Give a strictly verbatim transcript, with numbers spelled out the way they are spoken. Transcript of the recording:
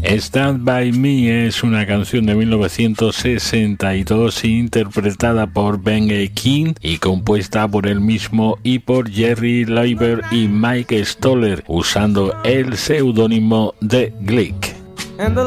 Stand By Me es una canción de mil novecientos sesenta y dos interpretada por Ben E. King y compuesta por él mismo y por Jerry Leiber y Mike Stoller usando el seudónimo de Glick.